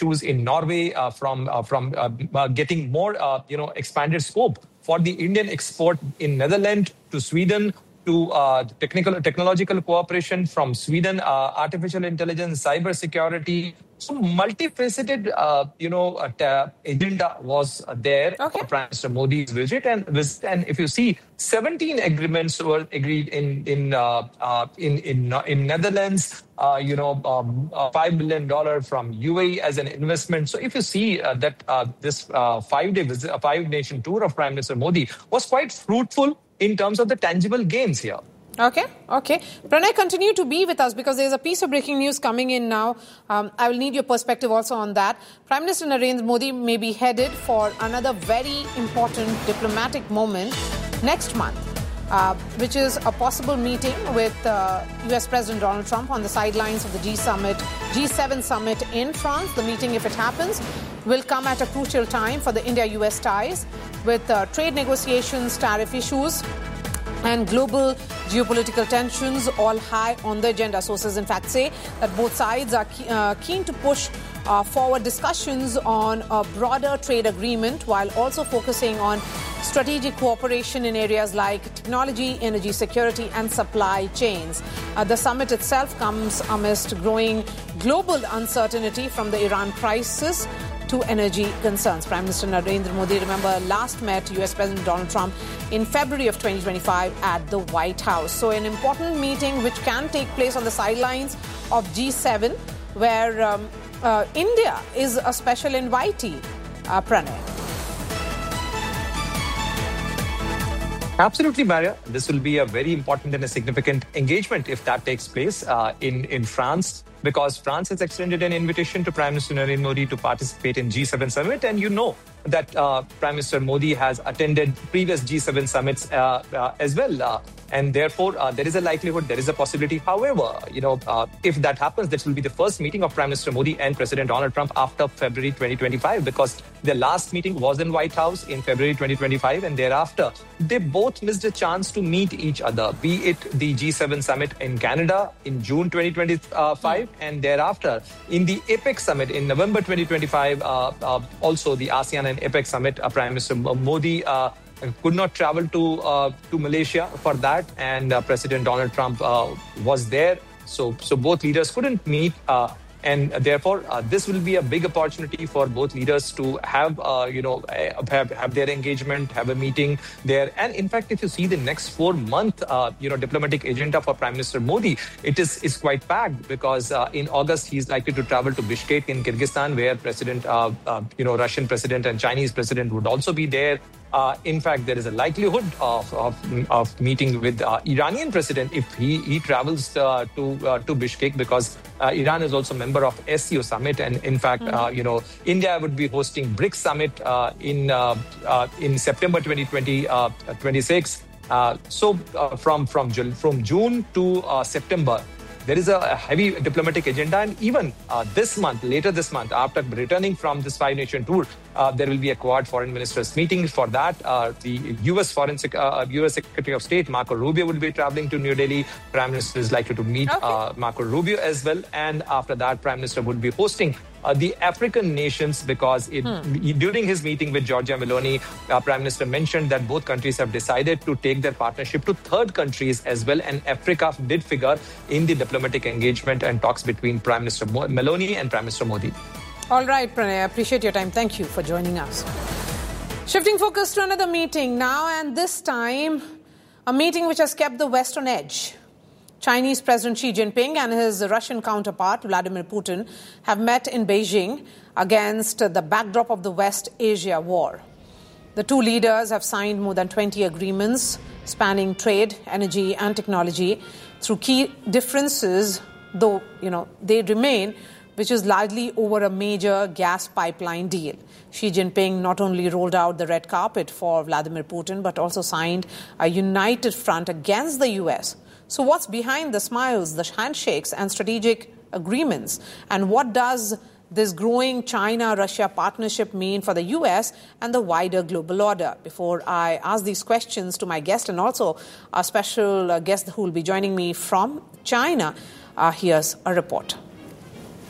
issues in Norway, from getting more expanded scope for the Indian export in Netherlands to Sweden, to technological cooperation from Sweden, artificial intelligence, cyber security. So multifaceted, agenda was there for Prime Minister Modi's visit. And if you see, 17 agreements were agreed in Netherlands. $5 billion from UAE as an investment. So if you see that this 5-day visit, 5-nation tour of Prime Minister Modi was quite fruitful in terms of the tangible gains here. Okay. Pranay, continue to be with us because there's a piece of breaking news coming in now. I will need your perspective also on that. Prime Minister Narendra Modi may be headed for another very important diplomatic moment next month, which is a possible meeting with US President Donald Trump on the sidelines of the G7 summit in France. The meeting, if it happens, will come at a crucial time for the India-US ties, with trade negotiations, tariff issues, and global geopolitical tensions all high on the agenda. Sources, in fact, say that both sides are keen to push forward discussions on a broader trade agreement while also focusing on strategic cooperation in areas like technology, energy security, and supply chains. The summit itself comes amidst growing global uncertainty from the Iran crisis to energy concerns. Prime Minister Narendra Modi, remember, last met US President Donald Trump in February of 2025 at the White House. So an important meeting which can take place on the sidelines of G7, where India is a special invitee. Pranay. Absolutely, Maria. This will be a very important and a significant engagement if that takes place in France, because France has extended an invitation to Prime Minister Narendra Modi to participate in G7 summit. And you know that Prime Minister Modi has attended previous G7 summits as well. And therefore, there is a likelihood, there is a possibility. However, if that happens, this will be the first meeting of Prime Minister Modi and President Donald Trump after February 2025, because their last meeting was in White House in February 2025. And thereafter, they both missed a chance to meet each other, be it the G7 summit in Canada in June 2025, and thereafter in the APEC summit in November 2025, also the ASEAN and APEC summit. Prime Minister Modi could not travel to Malaysia for that, and President Donald Trump was there. So both leaders couldn't meet, and therefore this will be a big opportunity for both leaders to have have their engagement, have a meeting there. And in fact, if you see the next 4-month diplomatic agenda for Prime Minister Modi, it is quite packed, because in August he's likely to travel to Bishkek in Kyrgyzstan, where Russian president and Chinese president would also be there. In fact, there is a likelihood of meeting with Iranian president if he travels to Bishkek, because Iran is also a member of SCO summit, and in fact, India would be hosting BRICS summit in September 2026. So from June to September, there is a heavy diplomatic agenda, and even later this month, after returning from this 5-nation tour, there will be a Quad foreign ministers meeting. For that, the US Secretary of State Marco Rubio will be traveling to New Delhi. Prime Minister is likely to meet Marco Rubio as well, and after that, Prime Minister would be hosting the African nations, because during his meeting with Giorgia Meloni, Prime Minister mentioned that both countries have decided to take their partnership to third countries as well, and Africa did figure in the diplomatic engagement and talks between Prime Minister Meloni and Prime Minister Modi. All right, Pranay, I appreciate your time. Thank you for joining us. Shifting focus to another meeting now, and this time a meeting which has kept the West on edge. Chinese President Xi Jinping and his Russian counterpart, Vladimir Putin, have met in Beijing against the backdrop of the West Asia war. The two leaders have signed more than 20 agreements spanning trade, energy, and technology. Through key differences, though, they remain, which is largely over a major gas pipeline deal. Xi Jinping not only rolled out the red carpet for Vladimir Putin, but also signed a united front against the US. So what's behind the smiles, the handshakes, and strategic agreements? And what does this growing China-Russia partnership mean for the US and the wider global order? Before I ask these questions to my guest and also a special guest who will be joining me from China, here's a report.